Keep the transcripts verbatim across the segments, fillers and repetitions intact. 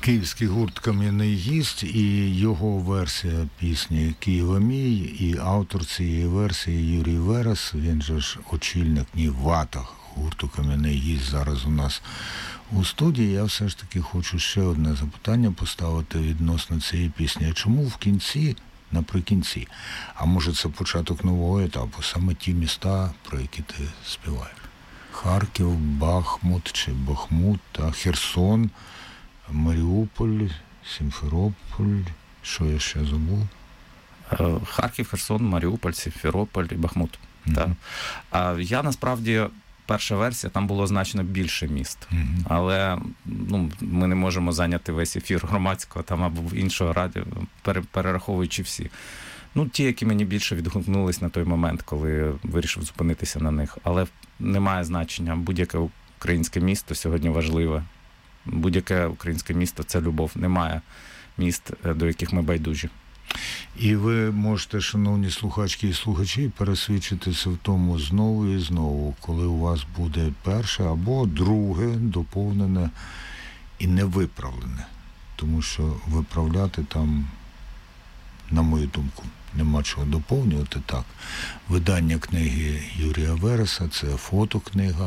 Київський гурт «Кам'яний гість» і його версія пісні «Києва мій», і автор цієї версії Юрій Верес, він же ж очільник, ні, ватаг гурту «Кам'яний гість» зараз у нас у студії. Я все ж таки хочу ще одне запитання поставити відносно цієї пісні. Чому в кінці, наприкінці, а може це початок нового етапу, саме ті міста, про які ти співаєш? Харків, Бахмут чи Бахмут, та Херсон, Маріуполь, Сімферополь, що я ще забув? Харків, Херсон, Маріуполь, Сімферополь і Бахмут. Mm-hmm. Так. А я насправді, перша версія, там було значно більше міст. Mm-hmm. Але ну, ми не можемо зайняти весь ефір громадського там або іншого радіо, перераховуючи всі. Ну, ті, які мені більше відгукнулись на той момент, коли вирішив зупинитися на них. Але немає значення. Будь-яке українське місто сьогодні важливе. Будь-яке українське місто – це любов. Немає міст, до яких ми байдужі. І ви можете, шановні слухачки і слухачі, пересвідчитися в тому знову і знову, коли у вас буде перше або друге доповнене і не виправлене. Тому що виправляти там, на мою думку, нема чого доповнювати. Так, видання книги Юрія Вереса – це фотокнига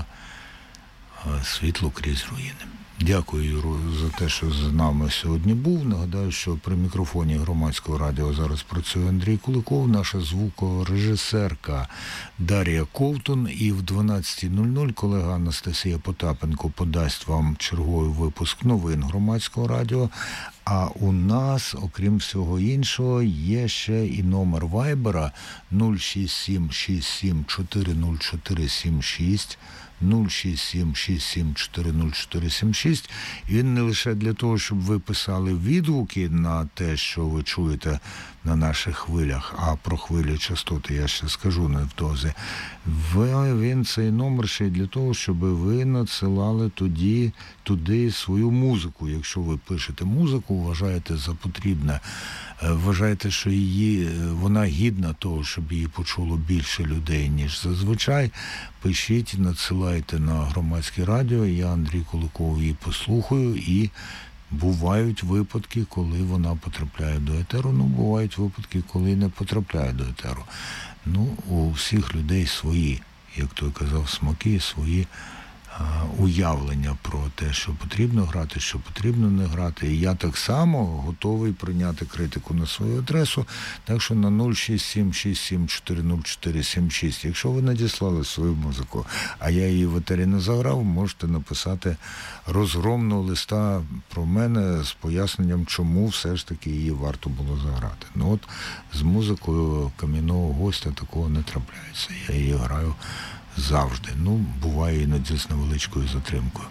«Світло крізь руїни». Дякую, Юру, за те, що з нами сьогодні був. Нагадаю, що при мікрофоні Громадського радіо зараз працює Андрій Куликов, наша звукорежисерка Дар'я Ковтун. І в дванадцята нуль нуль колега Анастасія Потапенко подасть вам черговий випуск новин Громадського радіо. А у нас, окрім всього іншого, є ще і номер Вайбера нуль шість сім шість сім чотири нуль чотири сім шість, нуль шість сім шість сім чотири нуль чотири сім шість. Він не лише для того, щоб ви писали відгуки на те, що ви чуєте на наших хвилях, а про хвилі частоти я ще скажу невдовзі. Він цей номер ще й для того, щоб ви надсилали тоді, туди свою музику. Якщо ви пишете музику, вважаєте за потрібне, вважаєте, що її, вона гідна того, щоб її почуло більше людей, ніж зазвичай, пишіть, надсилайте на Громадське радіо, я, Андрій Куликов, її послухаю, і бувають випадки, коли вона потрапляє до етеру, ну, бувають випадки, коли не потрапляє до етеру. Ну, у всіх людей свої, як той казав, смаки, свої а, уявлення про те, що потрібно грати, що потрібно не грати. І я так само готовий прийняти критику на свою адресу, так що на нуль шість сім шість сім чотири нуль чотири сім шість, якщо ви надіслали свою музику, а я її в етері не заграв, можете написати розгромного листа про мене з поясненням, чому все ж таки її варто було заграти. Ну от з музикою «Кам'яного гостя» такого не трапляється. Я її граю завжди. Ну, буває іноді з невеличкою затримкою.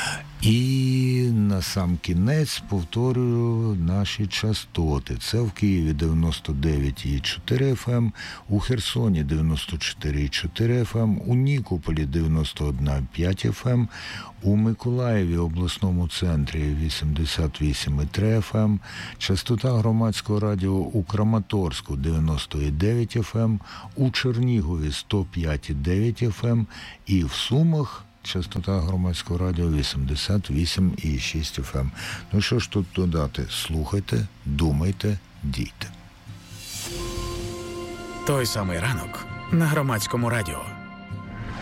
І на сам кінець повторюю наші частоти. Це в Києві дев'яносто дев'ять і чотири еф ем, у Херсоні дев'яносто чотири і чотири еф ем, у Нікополі дев'яносто один і п'ять еф ем, у Миколаєві обласному центрі вісімдесят вісім і три еф ем, частота Громадського радіо у Краматорську дев'яносто дев'ять еф ем, у Чернігові сто п'ять і дев'ять еф ем і в Сумах частота Громадського радіо вісімдесят вісім і шість еф ем. Ну що ж тут додати? Слухайте, думайте, дійте. Той самий ранок на Громадському радіо.